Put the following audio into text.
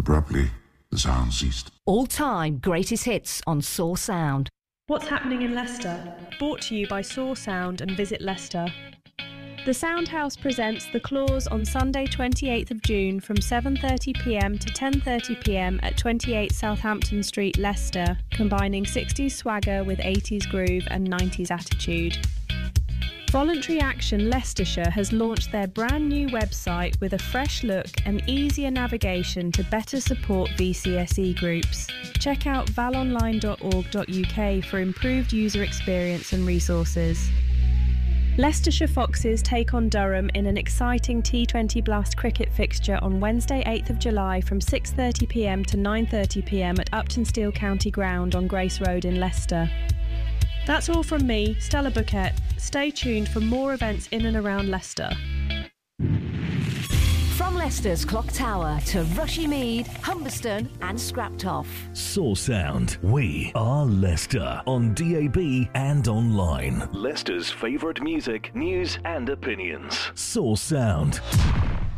Abruptly, the sound ceased. All-time greatest hits on Soul Sound. What's happening in Leicester? Brought to you by Soul Sound and Visit Leicester. The Soundhouse presents The Claws on Sunday 28th of June from 7:30pm to 10:30pm at 28 Southampton Street, Leicester, combining 60s swagger with 80s groove and 90s attitude. Voluntary Action Leicestershire has launched their brand new website with a fresh look and easier navigation to better support VCSE groups. Check out valonline.org.uk for improved user experience and resources. Leicestershire Foxes take on Durham in an exciting T20 Blast cricket fixture on Wednesday 8th of July from 6:30pm to 9:30pm at Upton Steel County Ground on Grace Road in Leicester. That's all from me, Stella Bouquet. Stay tuned for more events in and around Leicester. From Leicester's Clock Tower to Rushymede, Humberston and Scraptoff. Soul Sound. We are Leicester on DAB and online. Leicester's favourite music, news and opinions. Soul Sound.